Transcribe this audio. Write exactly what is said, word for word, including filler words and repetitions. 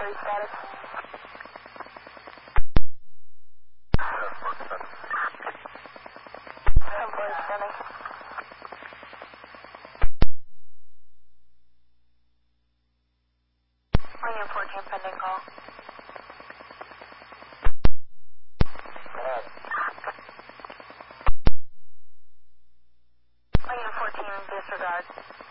battery status. ten four standing. William fourteen pending call. William fourteen disregard.